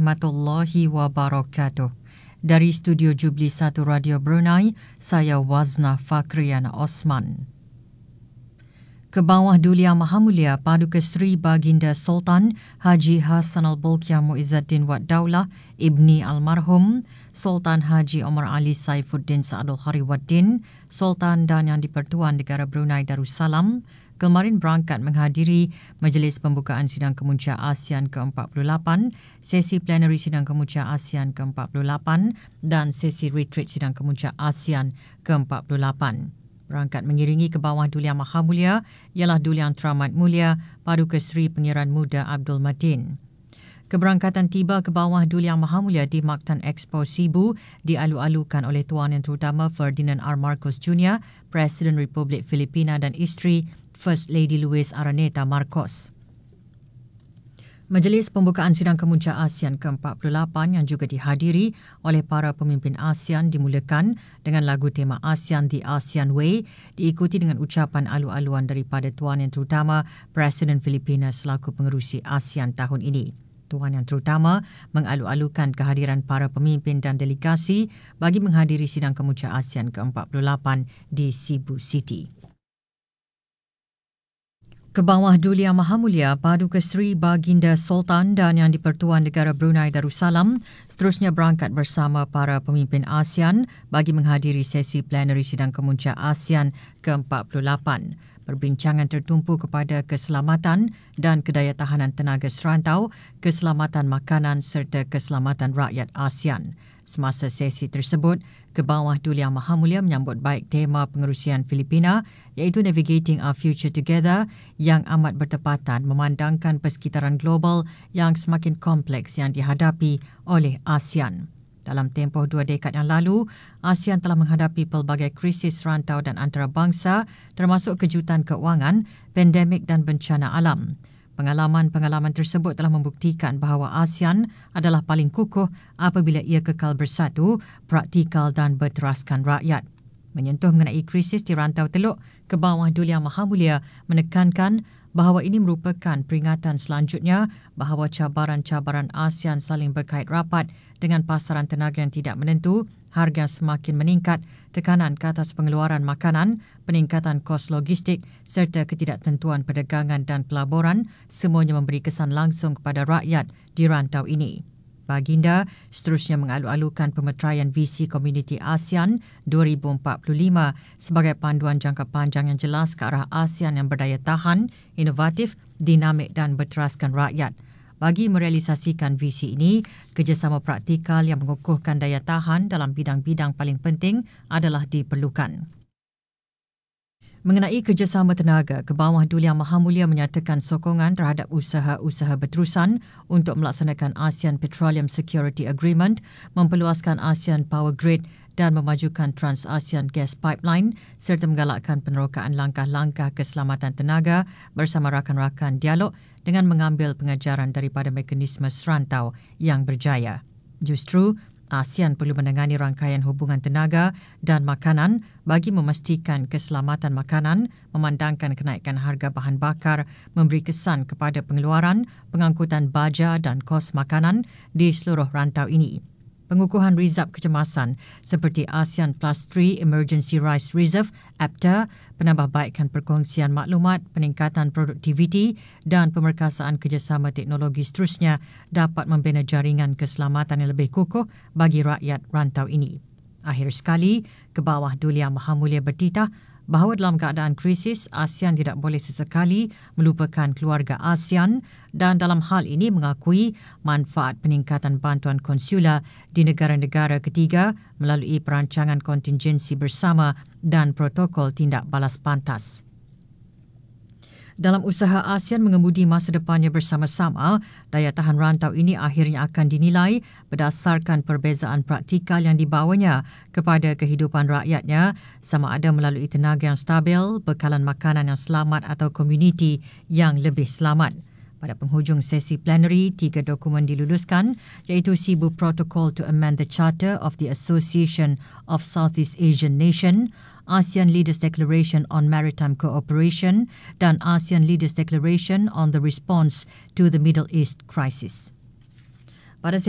warahmatullahi wabarakatuh. Dari Studio Jubli 1 Radio Brunei, saya Wazna Fakriana Osman. Kebawah Duli Yang Maha Mulia Paduka Seri Baginda Sultan Haji Hassan Al-Bolkiah Muizzaddin Wad Daulah Ibni Almarhum Sultan Haji Omar Ali Saifuddin Sa'adul Khariwaddin, Sultan dan Yang di-Pertuan Negara Brunei Darussalam kemarin berangkat menghadiri Majlis Pembukaan Sidang Kemuncak ASEAN ke-48, sesi plenary Sidang Kemuncak ASEAN ke-48 dan sesi retreat Sidang Kemuncak ASEAN ke-48. Berangkat mengiringi Kebawah Duli Yang Maha Mulia ialah Duli Yang Teramat Mulia Paduka Seri Pengiran Muda Abdul Matin. Keberangkatan tiba Kebawah Duli Yang Maha Mulia di Maktan Expo Sibu dialu-alukan oleh Tuan Yang Terutama Ferdinand R. Marcos Jr., Presiden Republik Filipina dan isteri First Lady Luis Araneta Marcos. Majlis Pembukaan Sidang Kemuncak ASEAN ke-48 yang juga dihadiri oleh para pemimpin ASEAN dimulakan dengan lagu tema ASEAN The ASEAN Way, diikuti dengan ucapan alu-aluan daripada Tuan Yang Terutama Presiden Filipina selaku pengerusi ASEAN tahun ini. Tuan Yang Terutama mengalu-alukan kehadiran para pemimpin dan delegasi bagi menghadiri Sidang Kemuncak ASEAN ke-48 di Cebu City. Kebawah Duli Yang Maha Mulia Paduka Seri Baginda Sultan dan Yang di-Pertuan Negara Brunei Darussalam seterusnya berangkat bersama para pemimpin ASEAN bagi menghadiri sesi plenary Sidang Kemuncak ASEAN ke-48. Perbincangan tertumpu kepada keselamatan dan kedayatahanan tenaga serantau, keselamatan makanan serta keselamatan rakyat ASEAN. Semasa sesi tersebut, Kebawah Duli Yang Maha Mulia menyambut baik tema pengerusian Filipina iaitu Navigating Our Future Together yang amat bertepatan memandangkan persekitaran global yang semakin kompleks yang dihadapi oleh ASEAN. Dalam tempoh 2 dekad yang lalu, ASEAN telah menghadapi pelbagai krisis rantau dan antarabangsa termasuk kejutan keuangan, pandemik dan bencana alam. Pengalaman-pengalaman tersebut telah membuktikan bahawa ASEAN adalah paling kukuh apabila ia kekal bersatu, praktikal dan berteraskan rakyat. Menyentuh mengenai krisis di rantau Teluk, Kebawah Duli Yang Maha Mulia menekankan bahawa ini merupakan peringatan selanjutnya bahawa cabaran-cabaran ASEAN saling berkait rapat dengan pasaran tenaga yang tidak menentu, harga semakin meningkat, tekanan ke atas pengeluaran makanan, peningkatan kos logistik serta ketidaktentuan perdagangan dan pelaburan semuanya memberi kesan langsung kepada rakyat di rantau ini. Baginda seterusnya mengalu-alukan pemeteraian visi Komuniti ASEAN 2045 sebagai panduan jangka panjang yang jelas ke arah ASEAN yang berdaya tahan, inovatif, dinamik dan berteraskan rakyat. Bagi merealisasikan visi ini, kerjasama praktikal yang mengukuhkan daya tahan dalam bidang-bidang paling penting adalah diperlukan. Mengenai kerjasama tenaga, Kebawah Duli Yang Maha Mulia menyatakan sokongan terhadap usaha-usaha berterusan untuk melaksanakan ASEAN Petroleum Security Agreement, memperluaskan ASEAN Power Grid dan memajukan Trans-ASEAN Gas Pipeline serta menggalakkan penerokaan langkah-langkah keselamatan tenaga bersama rakan-rakan dialog dengan mengambil pengajaran daripada mekanisme serantau yang berjaya. Justru, ASEAN perlu menangani rangkaian hubungan tenaga dan makanan bagi memastikan keselamatan makanan, memandangkan kenaikan harga bahan bakar memberi kesan kepada pengeluaran, pengangkutan baja dan kos makanan di seluruh rantau ini. Pengukuhan rizab kecemasan seperti ASEAN Plus 3 Emergency Rice Reserve (APTA), penambahbaikan perkongsian maklumat, peningkatan produktiviti dan pemerkasaan kerjasama teknologi seterusnya dapat membina jaringan keselamatan yang lebih kukuh bagi rakyat rantau ini. Akhir sekali, Kebawah Duli Yang Maha Mulia bertitah bahawa dalam keadaan krisis, ASEAN tidak boleh sesekali melupakan keluarga ASEAN dan dalam hal ini mengakui manfaat peningkatan bantuan konsular di negara-negara ketiga melalui perancangan kontingensi bersama dan protokol tindak balas pantas. Dalam usaha ASEAN mengemudi masa depannya bersama-sama, daya tahan rantau ini akhirnya akan dinilai berdasarkan perbezaan praktikal yang dibawanya kepada kehidupan rakyatnya, sama ada melalui tenaga yang stabil, bekalan makanan yang selamat atau komuniti yang lebih selamat. Pada penghujung sesi plenary, 3 dokumen diluluskan iaitu Cebu Protocol to Amend the Charter of the Association of Southeast Asian Nation, ASEAN Leaders Declaration on Maritime Cooperation dan ASEAN Leaders Declaration on the Response to the Middle East Crisis. Pada